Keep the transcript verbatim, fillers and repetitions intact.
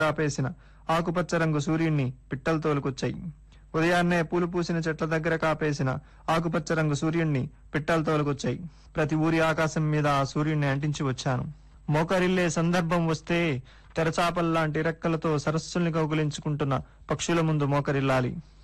కాపేసిన ఆకుపచ్చ రంగు సూర్యుణ్ణి పిట్టలు తోలుకొచ్చాయి. ఉదయాన్నే పూలు పూసిన చెట్ల దగ్గర కాపేసిన ఆకుపచ్చ రంగు సూర్యుణ్ణి పిట్టలు తోలుకొచ్చాయి. ప్రతి ఊరి ఆకాశం మీద ఆ సూర్యుణ్ణి అంటించి వచ్చాను. మోకరిల్లే సందర్భం వస్తే తెరచాపల్లాంటి రెక్కలతో సరస్సుల్ని కౌగులించుకుంటున్న పక్షుల ముందు మోకరిల్లాలి.